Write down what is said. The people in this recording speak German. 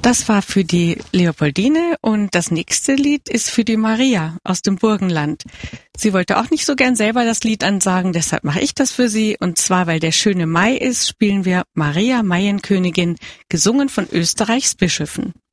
Das war für die Leopoldine und das nächste Lied ist für die Maria aus dem Burgenland. Sie wollte auch nicht so gern selber das Lied ansagen, deshalb mache ich das für sie. Und zwar, weil der schöne Mai ist, spielen wir Maria Maienkönigin, gesungen von Österreichs Bischöfen.